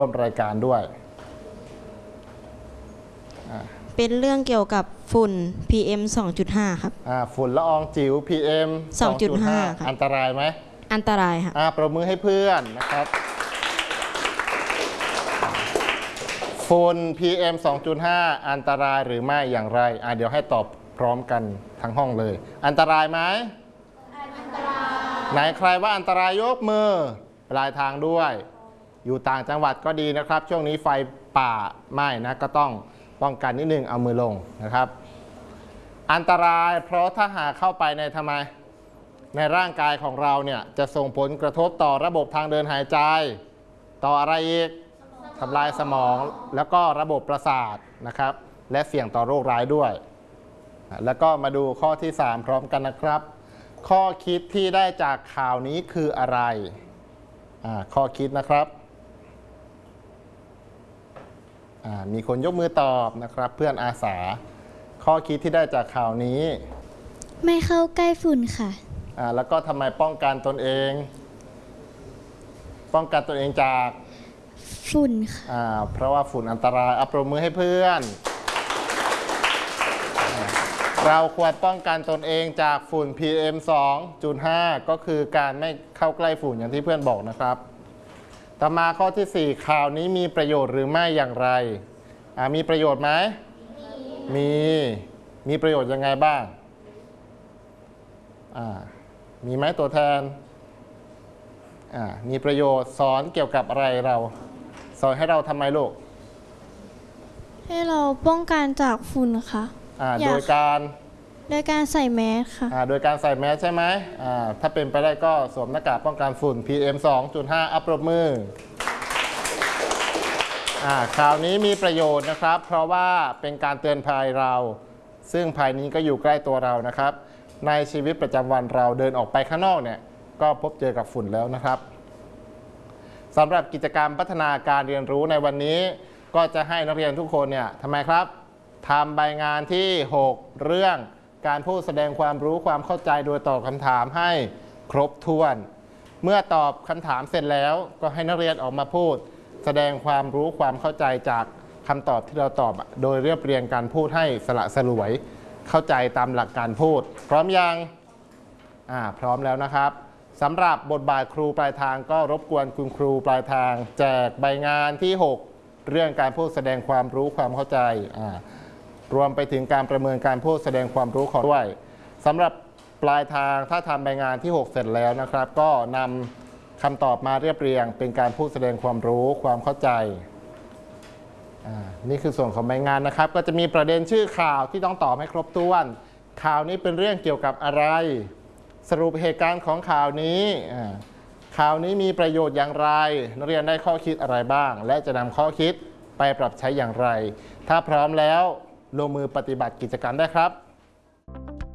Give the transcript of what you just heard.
ร่วมรายการด้วยเป็นเรื่องเกี่ยวกับฝุ่น PM 2.5 ครับฝุ่นละอองจิ๋ว PM 2.5 ครับอันตรายไหมอันตรายครับปรบมือให้เพื่อนนะครับฝุ่น PM 2.5 อันตรายหรือไม่อย่างไรเดี๋ยวให้ตอบพร้อมกันทั้งห้องเลยอันตรายไหมอันตรายไหนใครว่าอันตรายยกมือปลายทางด้วยอยู่ต่างจังหวัดก็ดีนะครับช่วงนี้ไฟป่าไหม้นะก็ต้องป้องกันนิดนึงเอามือลงนะครับอันตรายเพราะถ้าหากเข้าไปในทำไมในร่างกายของเราเนี่ยจะส่งผลกระทบต่อระบบทางเดินหายใจต่ออะไรอีกทำลายสมองแล้วก็ระบบประสาทนะครับและเสี่ยงต่อโรคร้ายด้วยแล้วก็มาดูข้อที่3พร้อมกันนะครับข้อคิดที่ได้จากข่าวนี้คืออะไรข้อคิดนะครับมีคนยกมือตอบนะครับเพื่อนอาสาข้อคิดที่ได้จากข่าวนี้ไม่เข้าใกล้ฝุ่นค่ะแล้วก็ทำไมป้องกันตนเองจากฝุ่นค่ะเพราะว่าฝุ่นอันตรายปรบมือให้เพื่อนเราควรป้องกันตนเองจากฝุ่น PM 2.5 ก็คือการไม่เข้าใกล้ฝุ่นอย่างที่เพื่อนบอกนะครับต่อมาข้อที่4ข่าวนี้มีประโยชน์หรือไม่อย่างไรมีประโยชน์ไหมมีประโยชน์ยังไงบ้างมีไหมตัวแทนมีประโยชน์สอนเกี่ยวกับอะไรเราสอนให้เราทำไมลูกให้เราป้องกันจากฝุ่นค่ะโดยการใส่แมสค่ะโดยการใส่แมสใช่ไหมถ้าเป็นไปได้ก็สวมหน้ากากป้องกันฝุ่น PM 2.5 ปรบมือข่าวนี้มีประโยชน์นะครับเพราะว่าเป็นการเตือนภัยเราซึ่งภัยนี้ก็อยู่ใกล้ตัวเรานะครับในชีวิตประจำวันเราเดินออกไปข้างนอกเนี่ยก็พบเจอกับฝุ่นแล้วนะครับสำหรับกิจกรรมพัฒนาการเรียนรู้ในวันนี้ก็จะให้นักเรียนทุกคนเนี่ยทำไมครับทำใบงานที่6เรื่องการพูดแสดงความรู้ความเข้าใจโดยตอบคำถามให้ครบถ้วนเมื่อตอบคำถามเสร็จแล้วก็ให้นักเรียนออกมาพูดแสดงความรู้ความเข้าใจจากคำตอบที่เราตอบโดยเรียบเรียงการพูดให้สละสลวยเข้าใจตามหลักการพูดพร้อมยังพร้อมแล้วนะครับสำหรับบทบาทครูปลายทางก็รบกวนคุณครูปลายทางแจกใบงานที่6เรื่องการพูดแสดงความรู้ความเข้าใจรวมไปถึงการประเมินการพูดแสดงความรู้ของด้วยสำหรับปลายทางถ้าทำใบงานที่6เสร็จแล้วนะครับก็นำคำตอบมาเรียบเรียงเป็นการพูดแสดงความรู้ความเข้าใจนี่คือส่วนของใบงานนะครับก็จะมีประเด็นชื่อข่าวที่ต้องตอบให้ครบถ้วนข่าวนี้เป็นเรื่องเกี่ยวกับอะไรสรุปเหตุการณ์ของข่าวนี้ข่าวนี้มีประโยชน์อย่างไรนักเรียนได้ข้อคิดอะไรบ้างและจะนำข้อคิดไปปรับใช้อย่างไรถ้าพร้อมแล้วลงมือปฏิบัติกิจกรรมได้ครับ